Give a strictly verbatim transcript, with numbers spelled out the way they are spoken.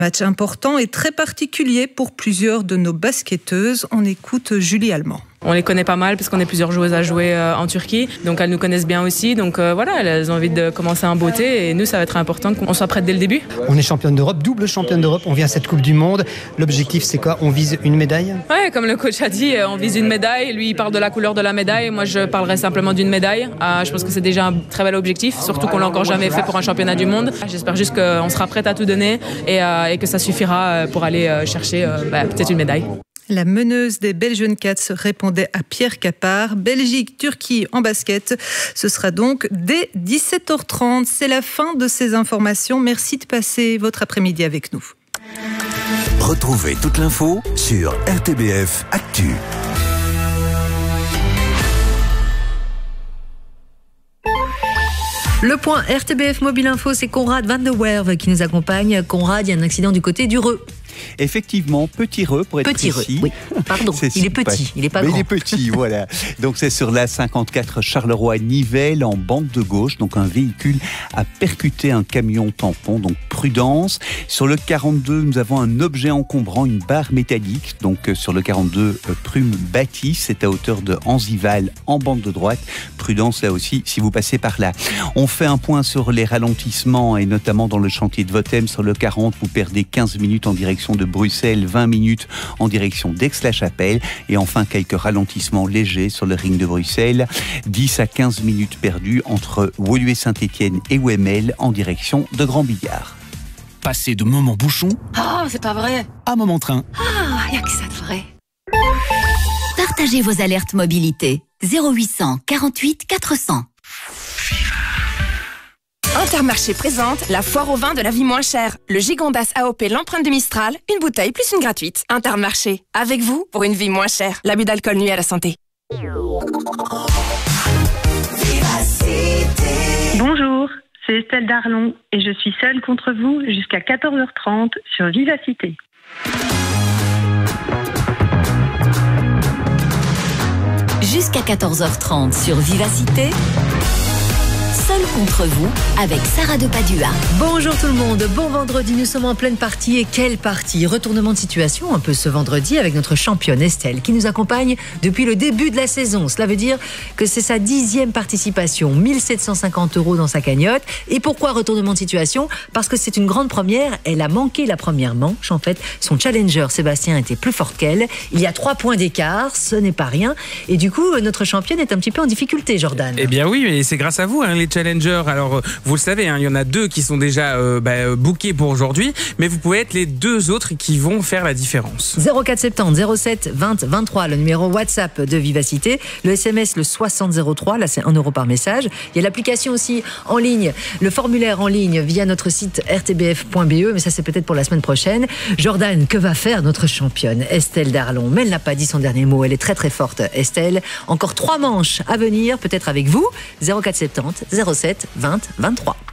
Match important et très particulier pour plusieurs de nos basketteuses. On écoute Julie Allemand. On les connaît pas mal parce qu'on est plusieurs joueuses à jouer en Turquie, donc elles nous connaissent bien aussi, donc euh, voilà, elles ont envie de commencer en beauté et nous ça va être important qu'on soit prêtes dès le début. On est championne d'Europe, double championne d'Europe, on vient à cette Coupe du Monde. L'objectif c'est quoi? On vise une médaille? Ouais, comme le coach a dit, on vise une médaille, lui il parle de la couleur de la médaille, moi je parlerai simplement d'une médaille. Euh, je pense que c'est déjà un très bel objectif, surtout qu'on l'a encore jamais fait pour un championnat du monde. J'espère juste qu'on sera prête à tout donner et, euh, et que ça suffira pour aller chercher euh, bah, peut-être une médaille. La meneuse des Belgian Cats répondait à Pierre Capard. Belgique-Turquie en basket. Ce sera donc dès dix-sept heures trente. C'est la fin de ces informations. Merci de passer votre après-midi avec nous. Retrouvez toute l'info sur R T B F Actu. Le point R T B F Mobile Info, c'est Conrad van der Werve qui nous accompagne. Conrad, il y a un accident du côté du Reux. Effectivement, Petit Reux pour être petit précis. Reux, oui. Pardon, c'est il est petit, il est pas Mais grand. il est petit, voilà. Donc c'est sur la cinquante-quatre Charleroi-Nivelles en bande de gauche. Donc un véhicule a percuté un camion tampon, donc prudence. Sur le quarante-deux, nous avons un objet encombrant, une barre métallique. Donc sur le quarante-deux, Prume Bâti, c'est à hauteur de Anzival en bande de droite. Prudence là aussi si vous passez par là. On fait un point sur les ralentissements et notamment dans le chantier de Votem. Sur le quarante, vous perdez quinze minutes en direction de Bruxelles, vingt minutes en direction d'Aix-la-Chapelle et enfin quelques ralentissements légers sur le ring de Bruxelles, dix à quinze minutes perdues entre Woluwe-Saint-Étienne et Ouémel en direction de Grand-Bigard. Passer de moment bouchon Ah, oh, c'est pas vrai. à moment train. Ah, y a que ça de vrai. Partagez vos alertes mobilité. zéro huit cent quarante-huit quatre cents. Intermarché présente la foire au vin de la vie moins chère. Le Gigondas A O P l'empreinte de Mistral, une bouteille plus une gratuite. Intermarché, avec vous pour une vie moins chère. L'abus d'alcool nuit à la santé. Bonjour, c'est Estelle Darlon et je suis seule contre vous jusqu'à quatorze heures trente sur Vivacité. Jusqu'à quatorze heures trente sur Vivacité. Seul contre vous, avec Sarah de Padua. Bonjour tout le monde, bon vendredi, nous sommes en pleine partie et quelle partie? Retournement de situation un peu ce vendredi avec notre championne Estelle qui nous accompagne depuis le début de la saison. Cela veut dire que c'est sa dixième participation, mille sept cent cinquante euros dans sa cagnotte. Et pourquoi retournement de situation? Parce que c'est une grande première, elle a manqué la première manche. En fait, son challenger Sébastien était plus fort qu'elle. Il y a trois points d'écart, ce n'est pas rien. Et du coup, notre championne est un petit peu en difficulté, Jordan. Eh bien oui, mais c'est grâce à vous, hein, les challengers. Alors, vous le savez, hein, il y en a deux qui sont déjà euh, bah, bookés pour aujourd'hui, mais vous pouvez être les deux autres qui vont faire la différence. zéro quatre soixante-dix zéro sept vingt vingt-trois, le numéro WhatsApp de Vivacité. Le S M S, le soixante zéro trois, là c'est un euro par message. Il y a l'application aussi en ligne, le formulaire en ligne via notre site r t b f point b e, mais ça c'est peut-être pour la semaine prochaine. Jordan, que va faire notre championne Estelle Darlon? Mais elle n'a pas dit son dernier mot, elle est très très forte, Estelle. Encore trois manches à venir, peut-être avec vous. zéro quatre soixante-dix zéro sept vingt vingt-trois.